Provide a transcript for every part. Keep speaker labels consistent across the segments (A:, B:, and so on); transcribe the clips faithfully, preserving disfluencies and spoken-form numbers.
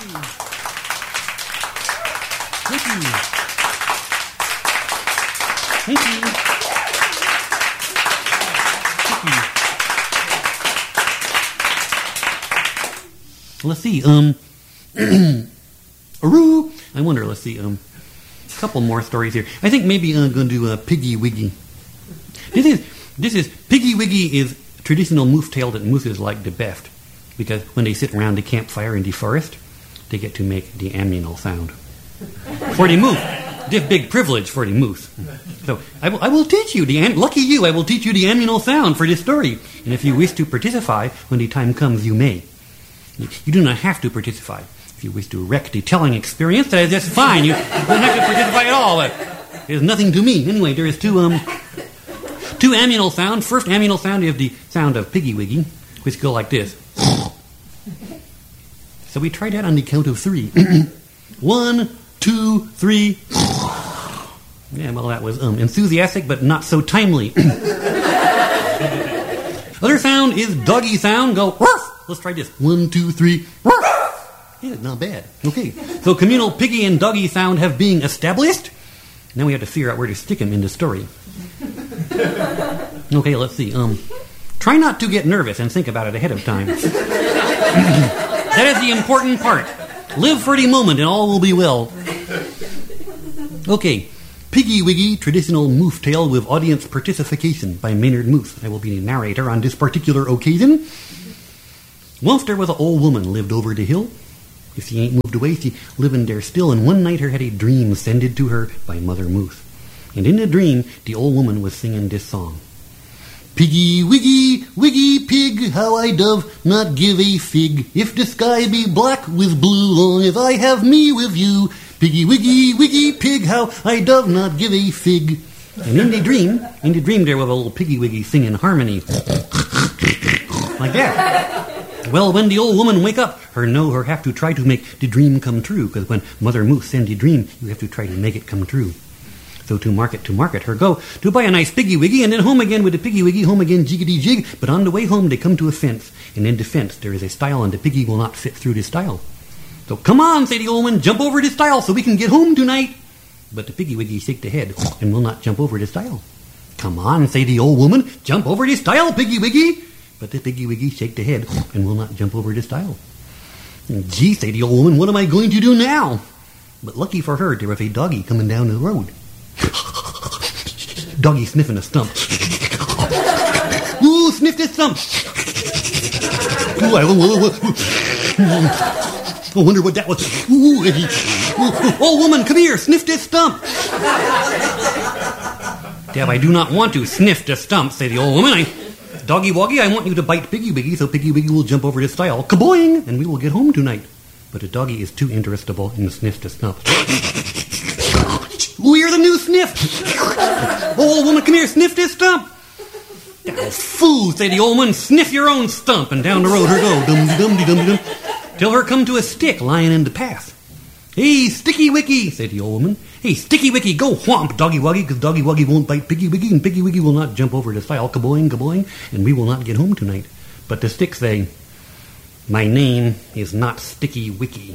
A: you. Thank you. Thank you. Thank you. Let's see. Um, Aroo. I wonder. Let's see. Um, a couple more stories here. I think maybe I'm going to do a Piggy Wiggy. This is this is Piggy Wiggy is traditional moose tale that mooses like the best because when they sit around the campfire in the forest, they get to make the aminal sound for the moose. This big privilege for the moose. So I will, I will teach you the lucky you. I will teach you the aminal sound for this story. And if you wish to participate when the time comes, you may. You, you do not have to participate. If you wish to wreck the telling experience, that is just fine. You don't have to participate at all. There's nothing to me. Anyway, there is two um two aminal sounds. First aminal sound is the sound of Piggy Wiggy, which go like this. So we try that on the count of three. One, two, three. Yeah, well, that was um, enthusiastic, but not so timely. Other sound is doggy sound. Go, ruff. Let's try this. One, two, three. Ruff. Yeah, not bad. Okay, so communal piggy and doggy sound have been established. Now we have to figure out where to stick them in the story. Okay, let's see. Um, try not to get nervous and think about it ahead of time. That is the important part. Live for the moment and all will be well. Okay, Piggy Wiggy, traditional moose tale with audience participation by Maynard Moose. I will be the narrator on this particular occasion. Once there was an old woman lived over the hill. If she ain't moved away, she living there still, and one night her had a dream sended to her by Mother Moose. And in the dream, the old woman was singing this song. Piggy Wiggy, Wiggy Pig, how I dove not give a fig. If the sky be black with blue, long as I have me with you. Piggy Wiggy, Wiggy Pig, how I dove not give a fig. And in the dream, in the dream there was a little Piggy Wiggy singing harmony. Like that. Well, when the old woman wake up, her know her have to try to make the dream come true, because when Mother Moose send the dream, you have to try to make it come true. So to market, to market, her go to buy a nice Piggy Wiggy, and then home again with the Piggy Wiggy, home again jiggity jig. But on the way home, they come to a fence, and in the fence there is a stile, and the Piggy will not fit through the stile. So come on, say the old woman, jump over the stile so we can get home tonight. But the Piggy Wiggy shake the head and will not jump over the stile. Come on, say the old woman, jump over the stile, Piggy Wiggy. But the Piggy Wiggy shake the head and will not jump over the stile. Gee, say the old woman, what am I going to do now? But lucky for her, there was a doggy coming down the road. Doggy sniffing a stump. Ooh, sniff this stump. Ooh, I, I wonder what that was. Ooh, ooh, old woman, come here, sniff this stump. Dab, I do not want to sniff the stump, say the old woman. I, Doggy Woggy, I want you to bite Piggy Wiggy so Piggy Wiggy will jump over the stile. Kaboing! And we will get home tonight. But the doggy is too interestable in the sniff to stump. Ooh, you're the new sniff! Old woman, come here, sniff this stump! Oh, foo, say the old woman, sniff your own stump, and down the road her go, dum-de-dum-de-dum-de-dum, till her come to a stick lying in the path. Hey, Sticky Wicky, say the old woman. Hey, Sticky Wicky, go whomp, Doggy Woggy, because Doggy Woggy won't bite Piggy Wiggy, and Piggy Wiggy will not jump over the stile, kaboing, kaboing, and we will not get home tonight. But the stick say, my name is not Sticky Wicky.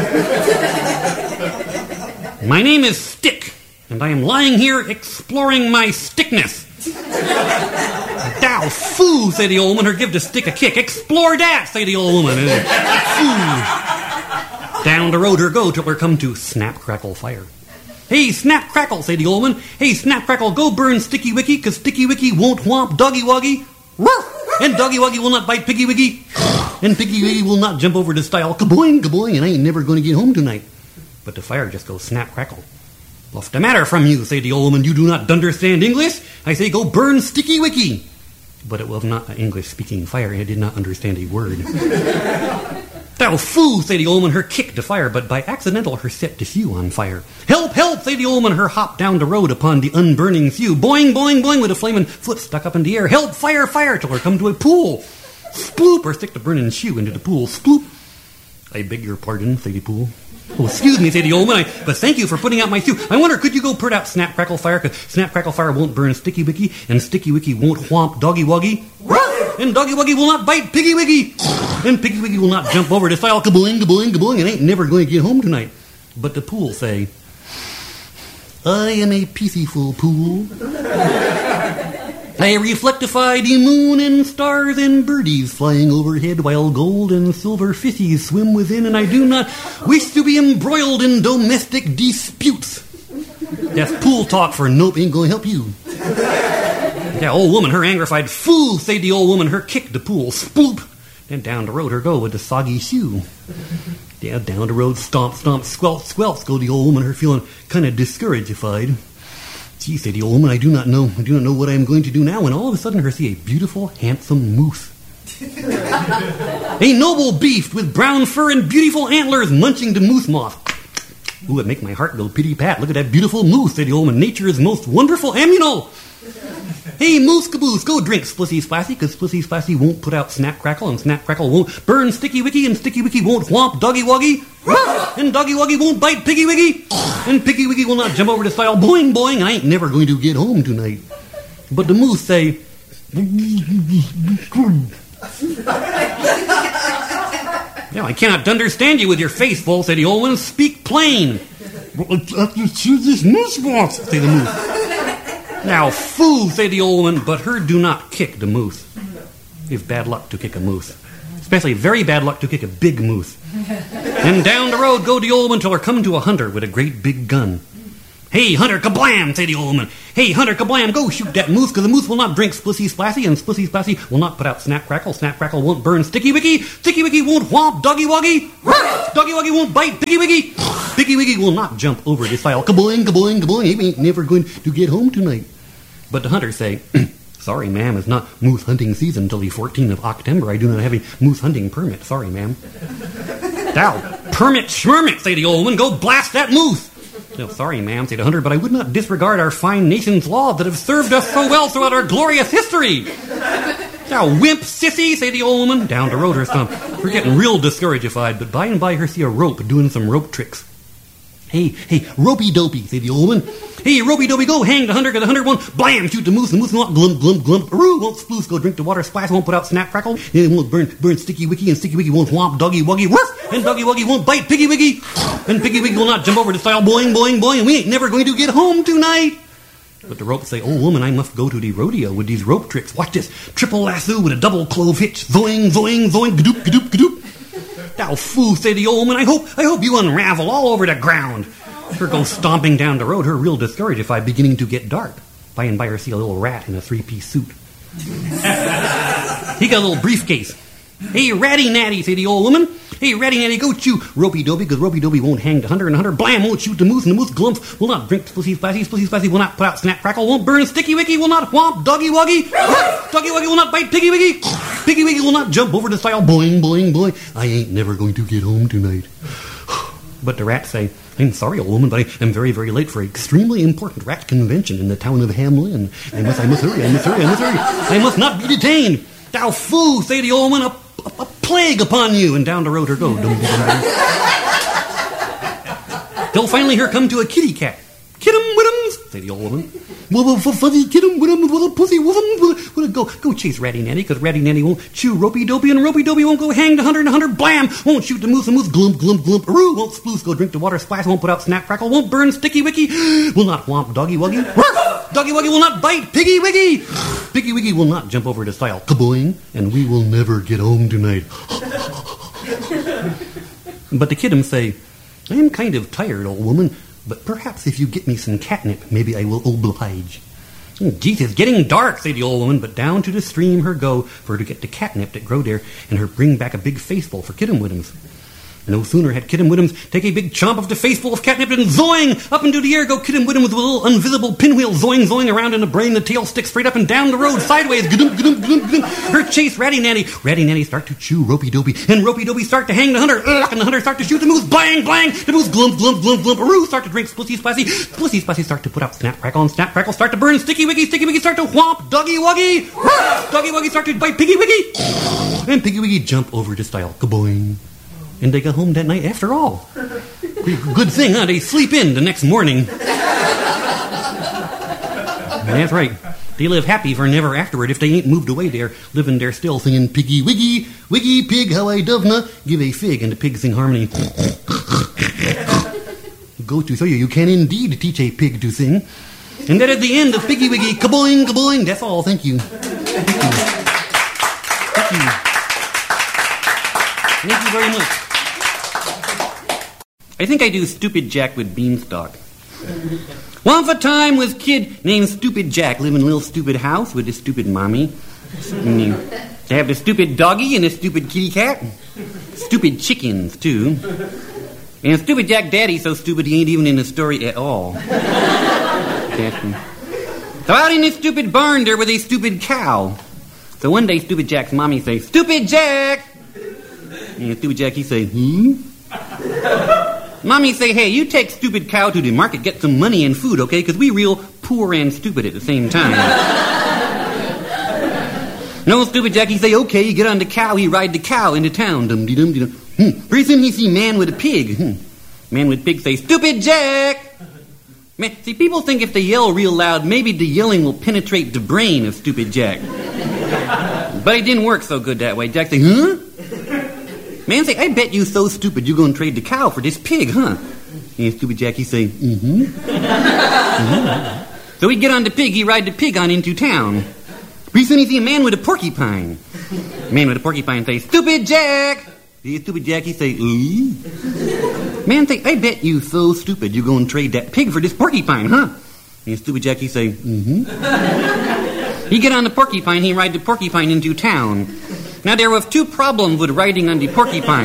A: My name is Stick, and I am lying here exploring my stickness. Thou foo, say the old woman, or give the stick a kick. Explore that, say the old woman. Foo. Down the road her go till her come to Snap, Crackle, Fire. Hey, Snap, Crackle, say the old woman. Hey, Snap, Crackle, go burn Sticky Wicky, because Sticky Wicky won't whomp Doggy Woggy. And Doggy Woggy will not bite Piggy Wiggy. And Piggy Wiggy will not jump over the stile. Kaboing, kaboing, and I ain't never going to get home tonight. But the fire just goes snap, crackle. What's the matter from you, say the old woman, you do not understand English? I say, go burn Sticky Wicky. But it was not an English-speaking fire, and I did not understand a word. Thou foo, say the old woman, her kick the fire, but by accidental her set the fuse on fire. Help, help, say the old woman, her hop down the road upon the unburning fuse. Boing, boing, boing, with a flaming foot stuck up in the air. Help, fire, fire, till her come to a pool. Sploop, or stick the burning shoe into the pool. Sploop. I beg your pardon, say the pool. Oh, excuse me, say the old woman, I, but thank you for putting out my shoe. I wonder, could you go put out Snap, Crackle, Fire, because Snap, Crackle, Fire won't burn Sticky Wicky, and Sticky Wicky won't whomp Doggy Woggy? And Doggy Wuggy will not bite Piggy Wiggy. And Piggy Wiggy will not jump over to style kaboing, kaboing, kaboing, and ain't never going to get home tonight. But the pool say, I am a peaceful pool. I reflectify the moon and stars and birdies flying overhead while gold and silver fishies swim within, and I do not wish to be embroiled in domestic disputes. That's pool talk for nope, ain't gonna help you. That old woman, her angrified fool, say the old woman, her kick the pool, spoop. Then down the road her go with the soggy shoe. Yeah, down the road, stomp, stomp, squelch, squelch, go the old woman, her feeling kind of discouragefied. Gee, say the old woman, I do not know, I do not know what I am going to do now, and all of a sudden her see a beautiful, handsome moose. A noble beast with brown fur and beautiful antlers munching the moose moth. Ooh, it make my heart go pity-pat. Look at that beautiful moose, say the old woman. Nature is most wonderful ammunal. Hey, moose caboose, go drink Splissy Splashy, because Splissy Splashy won't put out Snap Crackle, and Snap Crackle won't burn Sticky Wicky, and Sticky Wicky won't whomp Doggy Wuggy, and Doggy Wuggy won't bite Piggy Wiggy, and Piggy Wiggy will not jump over the stile boing boing, and I ain't never going to get home tonight. But the moose say, now I cannot understand you with your face full, say the old one. Speak plain. After choose this moose box, say the moose. Now, fool, say the old woman, but her do not kick the moose. It's bad luck to kick a moose. Especially very bad luck to kick a big moose. And down the road go the old woman till her come to a hunter with a great big gun. Hey, hunter, kablam, say the old woman. Hey, hunter, kablam, go shoot that moose, because the moose will not drink Splissy Splashy, and Splissy Splashy will not put out Snap Crackle. Snap Crackle won't burn Sticky Wicky. Sticky Wicky won't whomp Doggy Wuggy. Doggy Wuggy won't bite Piggy Wiggy. Piggy Wiggy will not jump over the stile. Kaboing, kaboing, kaboing. He ain't never going to get home tonight. But the hunters say, sorry, ma'am, it's not moose hunting season till the fourteenth of October. I do not have a moose hunting permit. Sorry, ma'am. Thou, permit schmermit, say the old woman. Go blast that moose. No, sorry, ma'am, say the hunter, but I would not disregard our fine nation's laws that have served us so well throughout our glorious history. Thou wimp sissy, say the old woman. Down the road her stump. We're getting real discouragefied, but by and by her see a rope doing some rope tricks. Hey, hey, ropey-dopey, say the old woman. Hey, ropey-dopey, go hang the hunter, because the hunter won't blam, shoot the moose, the moose won't glump, glump, glump, aroo, won't sploose, go drink the water, splash, won't put out Snap Crackle, and it won't burn, burn Sticky Wicky, and Sticky Wicky won't whomp Doggy Wuggy, woof, and Doggy Wuggy won't bite Piggy Wiggy, and Piggy Wiggy will not jump over the stile, boing, boing, boing, and we ain't never going to get home tonight. But the ropes say, oh, woman, I must go to the rodeo with these rope tricks. Watch this, triple lasso with a double clove hitch, zoing, zoing, zoing, gadoop, gadoop, gadoop. Thou fool, say the old woman, I hope, I hope you unravel all over the ground. Her goes stomping down the road, her real discouraged if I beginning to get dark. By and by her see a little rat in a three-piece suit. He got a little briefcase. Hey, ratty natty, say the old woman. Hey, ratty natty, go chew ropey-dopey, because ropey-dopey won't hang the hunter, and the hunter blam won't shoot the moose, and the moose glumps will not drink Splissy Splashy, Splissy Splashy will not put out Snap Crackle, won't burn Sticky Wicky, will not whomp Doggy Wuggy, Doggy Wuggy will not bite Piggy Wiggy, Piggy Wiggy will not jump over the stile, boing, boing, boing. I ain't never going to get home tonight. But the rats say, I'm sorry, old woman, but I am very, very late for an extremely important rat convention in the town of Hamlin. I must, I must hurry, I must hurry, I must hurry. I must not be detained. Thou fool, say the old woman, a, a, a plague upon you. And down the road her go. Dum, dum, dum. Till finally her come to a kitty cat. Kit'em wittums, say the old woman. Well, fuzzy kit'em wittums with a pussy wussum. Will it go? Go chase Ratty Natty, because Ratty Natty won't chew Ropey Dopey, and Ropey Dopey won't go hang the hunter, and the hunter blam won't shoot the moose, and moose glump, glump, glump, aroo, won't sploose, go drink the water, splash, won't put out Snap Crackle, won't burn Sticky Wicky, will not whomp Doggy Wuggy, Doggy Wuggy will not bite Piggy Wiggy, Piggy Wiggy will not jump over the stile, kaboing, and we will never get home tonight. But the kid'em say, I am kind of tired, old woman, but perhaps if you get me some catnip, maybe I will oblige. Oh, geez, it's getting dark, say the old woman, but down to the stream her go for her to get the catnip that grow there, and her bring back a big faceful for Kit'em Wittums. And no sooner had Kit'em Wittums take a big chomp of the faceful of catnip, and zoing! Up into the air go Kit'em Wittums with a little invisible pinwheel, zoing, zoing around in the brain, the tail sticks straight up and down the road, sideways, gadum, gadum, gadum, gadum. Her chase Ratty Natty. Ratty Natty start to chew Ropey Dopey, and Ropey Dopey start to hang the hunter, ugh, and the hunter start to shoot the moose, blang, blang, the moose glump, glump, glump, glump, aroo, start to drink Splissy Splashy, Splissy Splashy start to put out Snap Crackle, and Snap Crackle start to burn Sticky Wicky, Sticky Wicky start to whomp Doggy Wuggy, Doggy Wuggy start to bite Piggy Wiggy, and Piggy Wiggy jump over the stile, kaboing. And they got home that night after all. Good thing, huh? They sleep in the next morning. And that's right. They live happy for never afterward if they ain't moved away there, living there still, singing Piggy Wiggy, Wiggy Pig, how I dovna, give a fig, and the pigs sing harmony. Go to show you, you can indeed teach a pig to sing. And that is the end of Piggy Wiggy, kaboing, kaboing, that's all, thank you. Thank you. Thank you. Thank you very much. I think I do Stupid Jack with Beanstalk. Once a time was kid named Stupid Jack living in a little stupid house with a stupid mommy. They have the stupid doggy and a stupid kitty cat. Stupid chickens, too. And Stupid Jack daddy's so stupid he ain't even in the story at all. So out in this stupid barn there was a stupid cow. So one day Stupid Jack's mommy say, Stupid Jack! And Stupid Jack he say, hmm? Mommy say, hey, you take Stupid Cow to the market, get some money and food, okay? Because we real poor and stupid at the same time. No, Stupid Jack, he say, okay, you get on the cow, he ride the cow into town. Dum-de-dum-de-dum. Hmm. Pretty soon he see man with a pig. Hmm. Man with pig say, Stupid Jack! Man, see, people think if they yell real loud, maybe the yelling will penetrate the brain of Stupid Jack. But it didn't work so good that way. Jack say, huh? Man say, I bet you so stupid you gonna trade the cow for this pig, huh? And Stupid Jack, he say, mm-hmm. mm-hmm. So he get on the pig, he ride the pig on into town. Pretty soon he see a man with a porcupine. Man with a porcupine say, Stupid Jack! The Stupid Jack, he say, mm? Man say, I bet you so stupid you gonna trade that pig for this porcupine, huh? And Stupid Jack, he say, mm-hmm. He get on the porcupine, he ride the porcupine into town. Now, there was two problems with riding on the porcupine.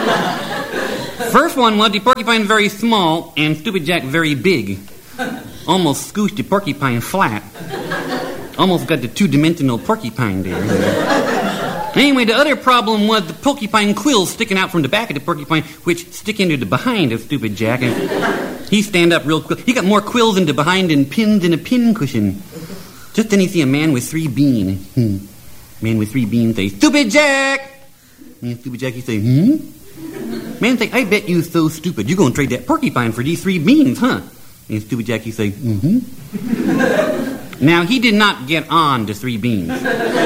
A: First one was the porcupine very small and Stupid Jack very big. Almost scooshed the porcupine flat. Almost got the two-dimensional porcupine there. Anyway, the other problem was the porcupine quills sticking out from the back of the porcupine, which stick into the behind of Stupid Jack. And he stand up real quick. He got more quills in the behind than pins in a pin cushion. Just then he see a man with three beans. Hmm. Man with three beans say, Stupid Jack! And Stupid Jack, he say, hmm? Man say, I bet you so stupid you gonna trade that porcupine for these three beans, huh? And Stupid Jack, he say, mm-hmm. Now, he did not get on to three beans. Cause,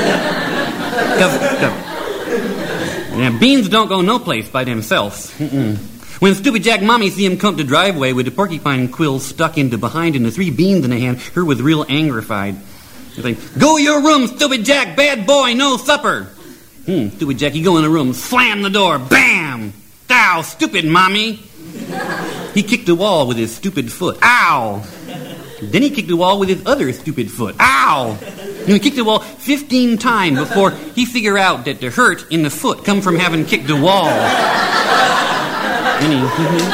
A: cause, now, beans don't go no place by themselves. Mm-mm. When Stupid Jack mommy see him come to driveway with the porcupine quill stuck into behind and the three beans in the hand, her was real angrified. Like, go your room, Stupid Jack, bad boy, no supper. Hmm, Stupid Jack, he go in the room, slam the door, bam! Ow, stupid mommy! He kicked the wall with his stupid foot. Ow! Then he kicked the wall with his other stupid foot. Ow! And he kicked the wall fifteen times before he figured out that the hurt in the foot come from having kicked the wall. Then he,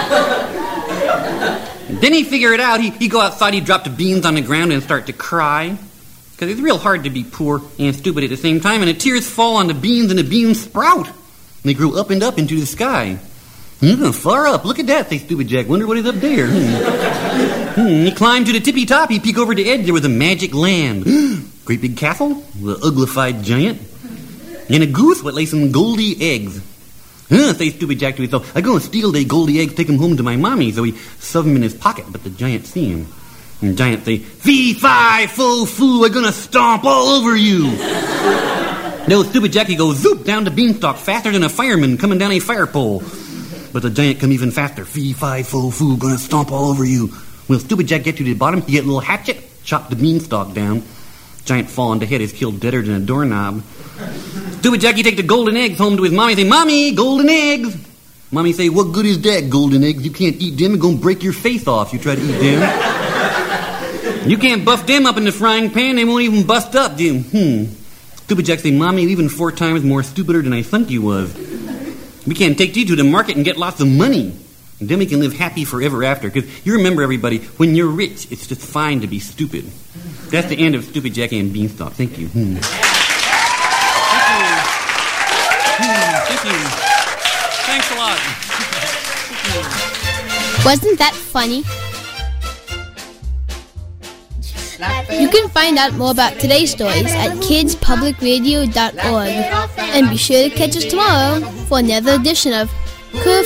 A: mm-hmm. Then he figured it out. He, he go outside, he drop the beans on the ground and start to cry. Because it's real hard to be poor and stupid at the same time, and the tears fall on the beans, and the beans sprout. And they grow up and up into the sky. Mm, far up. Look at that, say Stupid Jack. Wonder what is up there. Hmm. Hmm. He climbed to the tippy top. He peeked over the edge. There was a magic land. Great big castle with an uglified giant. And a goose what lay some goldy eggs. Huh, say Stupid Jack to himself, I'm going to steal the goldy eggs, take them home to my mommy. So he shoved them in his pocket, but the giant see him. And the giant say, fee, fi, fo, foo, I'm gonna stomp all over you. No, Stupid Jack, he goes zoop down the beanstalk faster than a fireman coming down a fire pole. But the giant come even faster. Fee, fi, fo, foo, gonna stomp all over you. When Stupid Jack get to the bottom, he get a little hatchet, chop the beanstalk down. Giant fall on the head is killed deader than a doorknob. Stupid Jack, he take the golden eggs home to his mommy. Say, Mommy, golden eggs. Mommy say, what good is that, golden eggs? You can't eat them. It's gonna break your face off. You try to eat them. You can't buff them up in the frying pan. They won't even bust up, do you? Hmm. Stupid Jack say, Mommy, even four times more stupider than I think you was. We can't take you to the market and get lots of money. And then we can live happy forever after. Because you remember, everybody, when you're rich, it's just fine to be stupid. That's the end of Stupid Jack and Beanstalk. Thank you. Hmm. Thank you. Hmm. Thank you. Thanks a lot.
B: Wasn't that funny? You can find out more about today's stories at kids public radio dot org. And be sure to catch us tomorrow for another edition of Curve